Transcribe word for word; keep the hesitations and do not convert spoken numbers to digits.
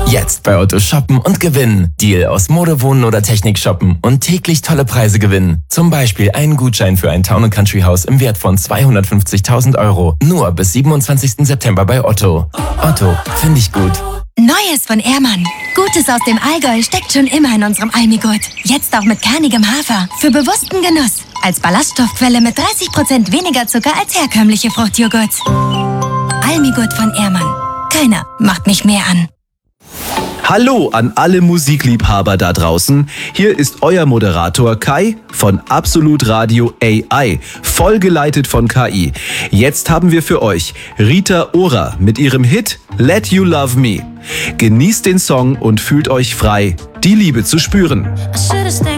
Jetzt bei Otto shoppen und gewinnen. Deal aus Mode, Wohnen oder Technik shoppen und täglich tolle Preise gewinnen. Zum Beispiel einen Gutschein für ein Town and Country Haus im Wert von zweihundertfünfzigtausend Euro. Nur bis siebenundzwanzigsten September bei Otto. Otto, finde ich gut. Neues von Ehrmann. Gutes aus dem Allgäu steckt schon immer in unserem Almigurt. Jetzt auch mit kernigem Hafer. Für bewussten Genuss. Als Ballaststoffquelle mit dreißig Prozent weniger Zucker als herkömmliche Fruchtjoghurt. Almigurt von Ehrmann. Keiner macht mich mehr an. Hallo an alle Musikliebhaber da draußen. Hier ist euer Moderator Kai von Absolut Radio A I, voll geleitet von K I. Jetzt haben wir für euch Rita Ora mit ihrem Hit Let You Love Me. Genießt den Song und fühlt euch frei, die Liebe zu spüren. I should've stayed